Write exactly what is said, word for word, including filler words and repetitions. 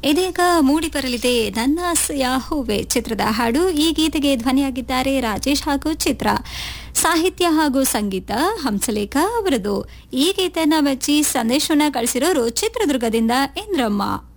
ಇದೀಗ ಮೂಡಿ ಬರಲಿದೆ ನನ್ನ ಆಸೆಯ ಹೂವೆ ಚಿತ್ರದ ಹಾಡು. ಈ ಗೀತೆಗೆ ಧ್ವನಿಯಾಗಿದ್ದಾರೆ ರಾಜೇಶ್ ಹಾಗೂ ಚಿತ್ರ. ಸಾಹಿತ್ಯ ಹಾಗೂ ಸಂಗೀತ ಹಂಸಲೇಖ ಅವರದು. ಈ ಗೀತೆಯನ್ನ ಮೆಚ್ಚಿ ಸಂದೇಶವನ್ನ ಕಳಿಸಿರೋರು ಚಿತ್ರದುರ್ಗದಿಂದ ಇಂದ್ರಮ್ಮ.